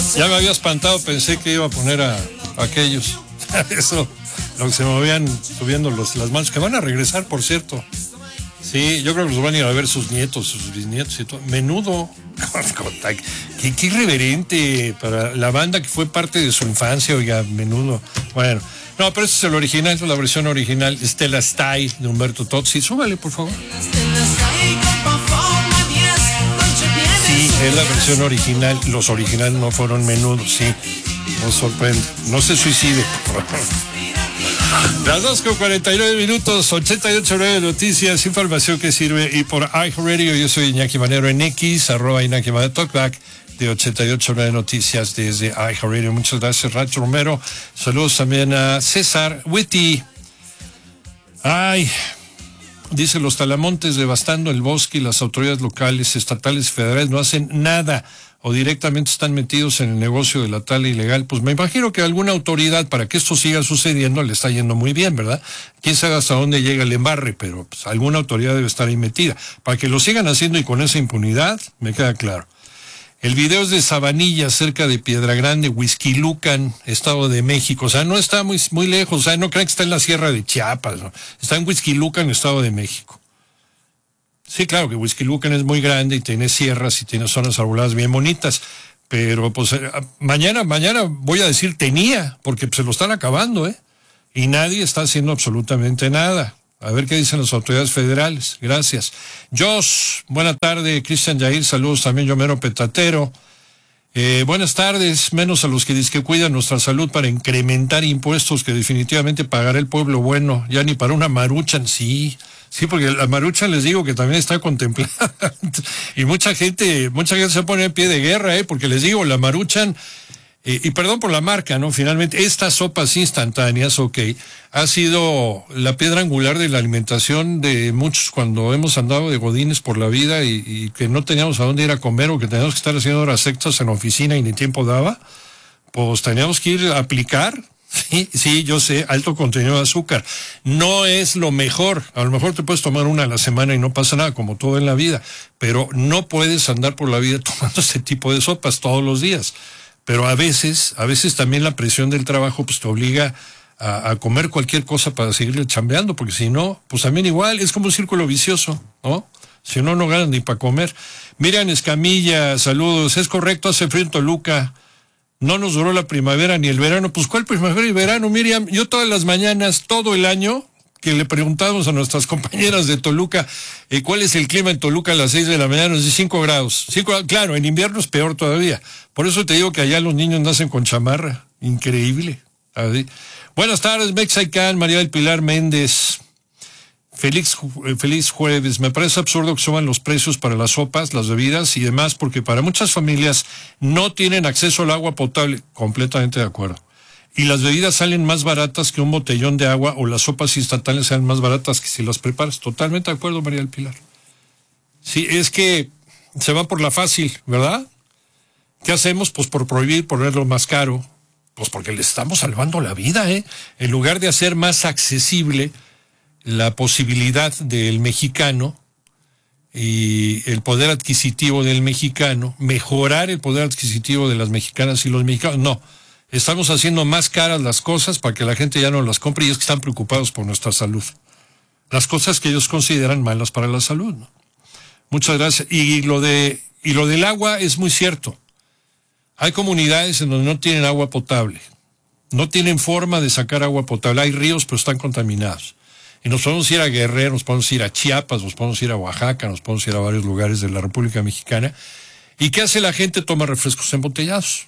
Ya me había espantado, pensé que iba a poner a aquellos. Eso, lo que se movían subiendo las manos, que van a regresar, por cierto. Sí, yo creo que los van a ir a ver sus nietos, sus bisnietos y todo. Menudo. Qué irreverente para la banda que fue parte de su infancia, oiga, Menudo. Bueno, no, pero ese es el original, es la versión original, Stella Style de Humberto Tozzi. Súbale, por favor. Sí, es la versión original. Los originales no fueron Menudo, sí. No sorprende. No se suicide, por favor. Las 2:49, 88.9 Noticias, información que sirve. Y por iHeartRadio, yo soy Iñaki Manero en X, @Iñaki Manero Talkback de 88.9 Noticias desde iHeartRadio. Muchas gracias, Racho Romero. Saludos también a César Witty. Ay, dice, los talamontes devastando el bosque y las autoridades locales, estatales y federales no hacen nada o directamente están metidos en el negocio de la tala ilegal. Pues me imagino que alguna autoridad, para que esto siga sucediendo, le está yendo muy bien, ¿verdad? Quién sabe hasta dónde llega el embarre, pero pues, alguna autoridad debe estar ahí metida. Para que lo sigan haciendo y con esa impunidad, me queda claro. El video es de Sabanilla, cerca de Piedra Grande, Huixquilucan, Estado de México. O sea, no está muy lejos. O sea, no crean que está en la sierra de Chiapas, ¿no? Está en Huixquilucan, Estado de México. Sí, claro que Huixquilucan es muy grande y tiene sierras y tiene zonas arboladas bien bonitas. Pero pues mañana voy a decir tenía, porque se lo están acabando, ¿eh? Y nadie está haciendo absolutamente nada. A ver qué dicen las autoridades federales. Gracias. Josh, buena tarde. Cristian Yair, saludos también. Yomero Petatero. Buenas tardes. Menos a los que dicen que cuidan nuestra salud para incrementar impuestos que definitivamente pagará el pueblo bueno. Ya ni para una Maruchan, sí. Sí, porque la Maruchan les digo que también está contemplada. Y mucha gente se pone en pie de guerra, porque les digo, la Maruchan, y perdón por la marca, ¿no? Finalmente, estas sopas instantáneas, ha sido la piedra angular de la alimentación de muchos cuando hemos andado de godines por la vida y que no teníamos a dónde ir a comer o que teníamos que estar haciendo horas extras en la oficina y ni tiempo daba, pues teníamos que ir a aplicar. Sí, yo sé, alto contenido de azúcar. No es lo mejor. A lo mejor te puedes tomar una a la semana y no pasa nada, como todo en la vida. Pero no puedes andar por la vida tomando este tipo de sopas todos los días. Pero a veces también la presión del trabajo pues te obliga a comer cualquier cosa para seguirle chambeando, porque si no, pues también igual, es como un círculo vicioso, ¿no? Si no ganan ni para comer. Miriam Escamilla, saludos. Es correcto, hace frío en Toluca. No nos duró la primavera ni el verano. Pues, ¿cuál primavera y verano, Miriam? Yo todas las mañanas, todo el año, que le preguntamos a nuestras compañeras de Toluca, ¿cuál es el clima en Toluca a las 6 de la mañana? Nos dice 5 grados. Claro, en invierno es peor todavía. Por eso te digo que allá los niños nacen con chamarra. Increíble. Buenas tardes, Mexican, María del Pilar Méndez. Feliz jueves. Me parece absurdo que suban los precios para las sopas, las bebidas y demás, porque para muchas familias no tienen acceso al agua potable. Completamente de acuerdo. Y las bebidas salen más baratas que un botellón de agua, o las sopas instantáneas salen más baratas que si las preparas. Totalmente de acuerdo, María del Pilar. Sí, es que se va por la fácil, ¿verdad? ¿Qué hacemos? Pues por prohibir, ponerlo más caro. Pues porque le estamos salvando la vida, ¿eh? En lugar de hacer más accesible la posibilidad del mexicano y el poder adquisitivo del mexicano, mejorar el poder adquisitivo de las mexicanas y los mexicanos. No, estamos haciendo más caras las cosas para que la gente ya no las compre, y es que están preocupados por nuestra salud. Las cosas que ellos consideran malas para la salud, ¿no? Muchas gracias. Y lo del agua es muy cierto. Hay comunidades en donde no tienen agua potable. No tienen forma de sacar agua potable. Hay ríos, pero están contaminados. Y nos podemos ir a Guerrero, nos podemos ir a Chiapas, nos podemos ir a Oaxaca, nos podemos ir a varios lugares de la República Mexicana. ¿Y qué hace la gente? Toma refrescos embotellados.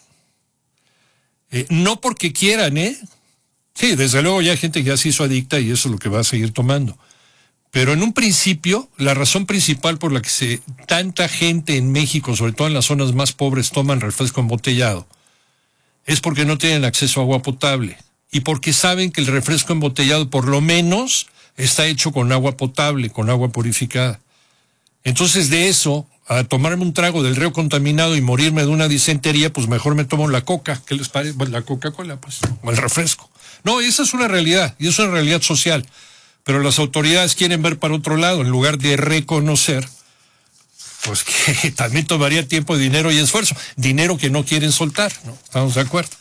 No porque quieran, Sí, desde luego ya hay gente que ya se hizo adicta y eso es lo que va a seguir tomando. Pero en un principio, la razón principal por la que tanta gente en México, sobre todo en las zonas más pobres, toman refresco embotellado, es porque no tienen acceso a agua potable. Y porque saben que el refresco embotellado, por lo menos, está hecho con agua potable, con agua purificada. Entonces, de eso, a tomarme un trago del río contaminado y morirme de una disentería, pues mejor me tomo la coca. ¿Qué les parece? Bueno, la Coca-Cola, pues, o el refresco. No, esa es una realidad, y es una realidad social. Pero las autoridades quieren ver para otro lado, en lugar de reconocer pues que también tomaría tiempo, dinero y esfuerzo. Dinero que no quieren soltar, ¿no? ¿Estamos de acuerdo?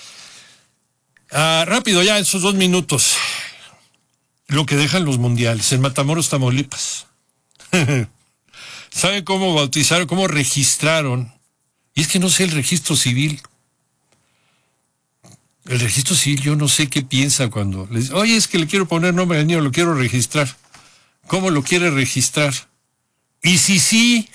Rápido ya, esos 2 minutos. Lo que dejan los mundiales en Matamoros, Tamaulipas. ¿Saben cómo bautizaron, cómo registraron? Y es que no sé el registro civil. El registro civil, yo no sé qué piensa cuando les dice, oye, es que le quiero poner nombre al niño, lo quiero registrar. ¿Cómo lo quiere registrar? Y sí.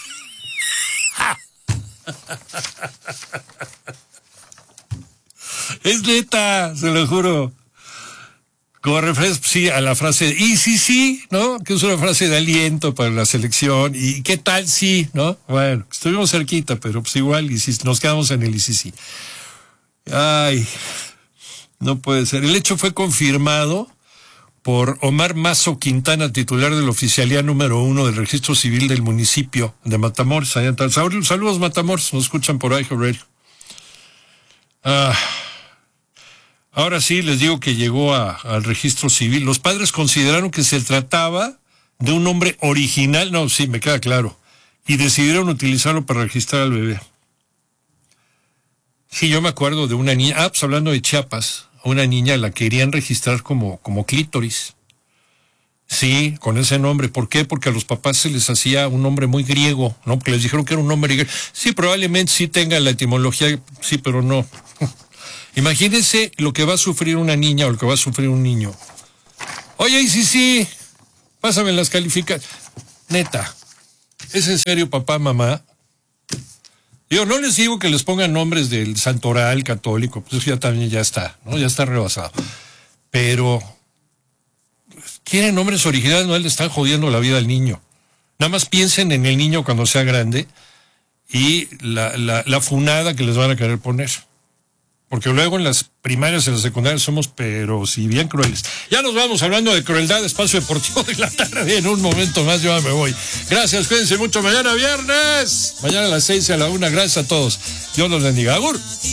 Es neta, se lo juro. Como referencia, sí, a la frase, y sí, ¿no? Que es una frase de aliento para la selección. ¿Y qué tal sí, no? Bueno, estuvimos cerquita, pero pues igual, y si nos quedamos en el y sí. Ay, no puede ser. El hecho fue confirmado por Omar Mazo Quintana, titular del oficialía número 1 del registro civil del municipio de Matamoros. Allá en saludos, Matamoros, nos escuchan por iHeart Radio. Ahora sí, les digo que llegó al registro civil. Los padres consideraron que se trataba de un nombre original, no, sí, me queda claro, y decidieron utilizarlo para registrar al bebé. Sí, yo me acuerdo de una niña, pues hablando de Chiapas, una niña la querían registrar como clítoris. Sí, con ese nombre. ¿Por qué? Porque a los papás se les hacía un nombre muy griego, ¿no? Porque les dijeron que era un nombre griego. Sí, probablemente sí tenga la etimología, sí, pero no. Imagínense lo que va a sufrir una niña o lo que va a sufrir un niño. Oye, y sí, pásame las calificaciones. Neta, ¿es en serio, papá, mamá? Yo no les digo que les pongan nombres del santoral católico, pues eso ya también ya está, ¿no? Ya está rebasado. Pero quieren nombres originales, no le están jodiendo la vida al niño. Nada más piensen en el niño cuando sea grande y la funada que les van a querer poner. Porque luego en las primarias y en las secundarias somos, pero sí, bien crueles. Ya nos vamos hablando de crueldad, espacio deportivo de la tarde. En un momento más yo me voy. Gracias, cuídense mucho. Mañana viernes. Mañana a las 6 y a la 1. Gracias a todos. Dios los bendiga. Agur.